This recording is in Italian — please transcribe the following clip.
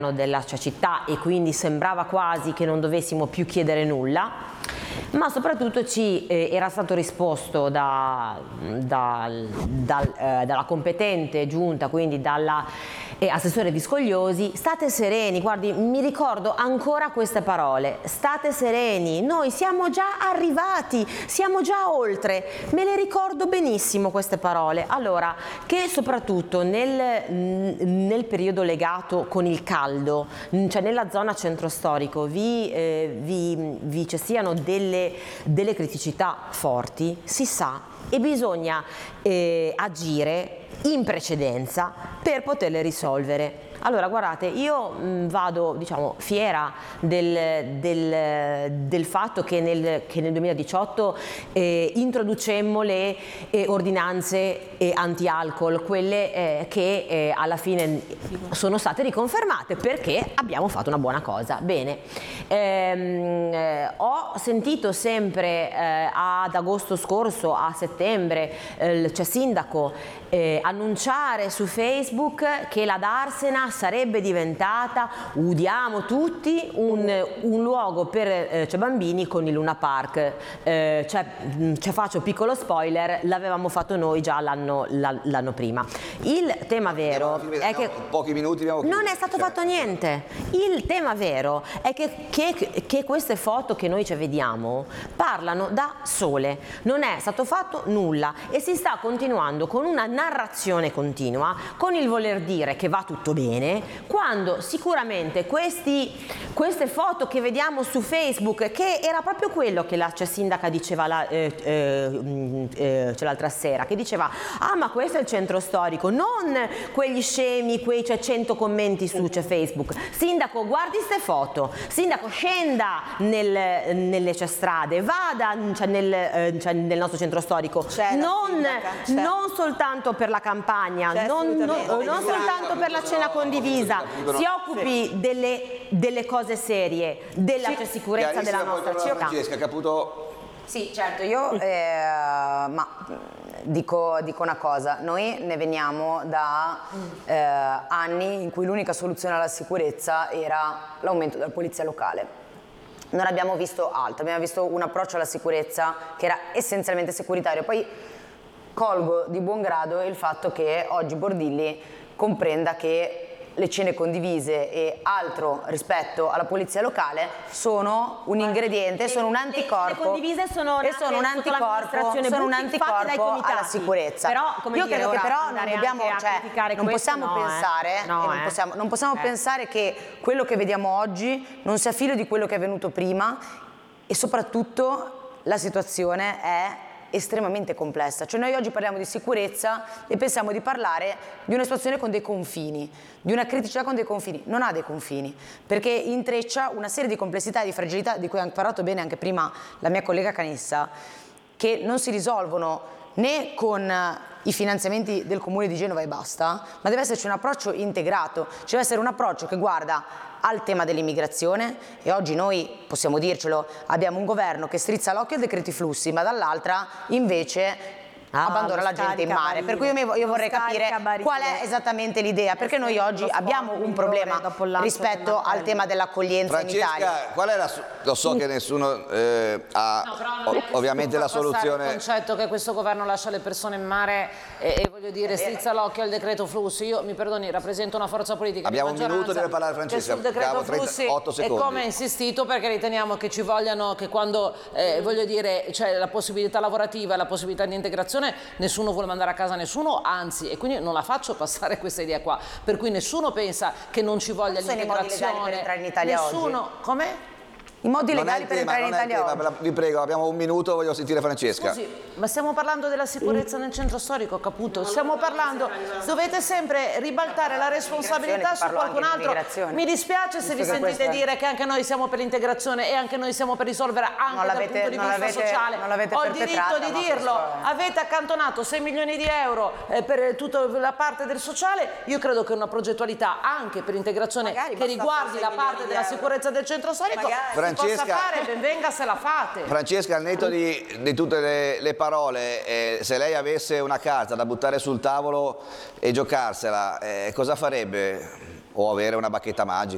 della città e quindi sembrava quasi che non dovessimo più chiedere nulla, ma soprattutto ci era stato risposto dalla competente giunta, quindi dall'assessore Viscogliosi: state sereni. Guardi, mi ricordo ancora queste parole: state sereni, noi siamo già arrivati, siamo già oltre. Me le ricordo benissimo queste parole. Allora, che soprattutto nel periodo legato con il caldo, cioè nella zona centro storico, vi ci siano delle criticità forti, si sa, e bisogna agire in precedenza per poterle risolvere. Allora, guardate, io vado, diciamo, fiera del fatto che nel 2018 introducemmo le ordinanze anti-alcol, quelle che alla fine sono state riconfermate perché abbiamo fatto una buona cosa. Bene, ho sentito sempre ad agosto scorso, a settembre, il sindaco annunciare su Facebook che la Darsena sarebbe diventata, udiamo tutti, un luogo per bambini con il Luna Park. Faccio piccolo spoiler, l'avevamo fatto noi già l'anno prima. Il tema vero è che pochi minuti non è stato fatto niente. Il tema vero è che queste foto che noi ci vediamo parlano da sole, non è stato fatto nulla e si sta continuando con una narrazione continua, con il voler dire che va tutto bene, quando sicuramente queste foto che vediamo su Facebook, che era proprio quello che la sindaca diceva l'altra sera, che diceva: ah, ma questo è il centro storico, non quegli scemi, quei 100 commenti su Facebook. Sindaco, guardi ste foto, sindaco, scenda nelle strade, vada nel nostro centro storico, non soltanto per la campagna, non soltanto per la cena condivisa, si occupi delle cose serie, della sicurezza della nostra città. Francesca Caputo. Sì, certo, io dico una cosa: noi ne veniamo da anni in cui l'unica soluzione alla sicurezza era l'aumento della polizia locale. Non abbiamo visto altro, abbiamo visto un approccio alla sicurezza che era essenzialmente securitario. Poi colgo di buon grado il fatto che oggi Bordilli comprenda che le cene condivise e altro rispetto alla polizia locale sono un ingrediente, sono un anticorpo e sono un anticorpo alla sicurezza. Però, io credo che però non dobbiamo, non possiamo pensare, non possiamo pensare che quello che vediamo oggi non sia figlio di quello che è venuto prima, e soprattutto la situazione è estremamente complessa. Cioè, noi oggi parliamo di sicurezza e pensiamo di parlare di una situazione con dei confini, di una criticità con dei confini. Non ha dei confini, perché intreccia una serie di complessità e di fragilità di cui ha parlato bene anche prima la mia collega Canessa, che non si risolvono né con i finanziamenti del Comune di Genova e basta, ma deve esserci un approccio integrato, cioè deve essere un approccio che guarda al tema dell'immigrazione, e oggi noi possiamo dircelo, abbiamo un governo che strizza l'occhio ai decreti flussi, ma dall'altra invece abbandona la gente in mare. Per cui io vorrei capire qual è esattamente l'idea, perché noi oggi abbiamo un problema rispetto al tema dell'accoglienza in Italia. Francesca, qual è lo so che nessuno ha ovviamente la soluzione. Il concetto che questo governo lascia le persone in mare e voglio dire strizza l'occhio al decreto flussi. Io, mi perdoni, rappresento una forza politica. Abbiamo un minuto, deve parlare Francesca. Sul decreto flussi 8 secondi. E come insistito, perché riteniamo che ci vogliano, che quando voglio dire c'è la possibilità lavorativa e la possibilità di integrazione, nessuno vuole mandare a casa nessuno, anzi, e quindi non la faccio passare questa idea qua, per cui nessuno pensa che non ci voglia l'integrazione. I modi legali per entrare in Italia oggi? Come? I modi legali per entrare in Italia oggi. Vi prego, abbiamo un minuto, voglio sentire Francesca. Scusi, ma stiamo parlando della sicurezza nel centro storico, Caputo? Stiamo parlando, dovete sempre ribaltare la responsabilità su qualcun altro. Mi dispiace se vi sentite dire che anche noi siamo per l'integrazione e anche noi siamo per risolvere anche dal punto di vista sociale. Ho il diritto di dirlo. Avete accantonato 6 milioni di euro per tutta la parte del sociale. Io credo che una progettualità anche per l'integrazione che riguardi la parte della sicurezza del centro storico possa fare, ben venga se la fate. Francesca, al netto di tutte le parole, se lei avesse una carta da buttare sul tavolo e giocarsela, cosa farebbe? O avere una bacchetta magica?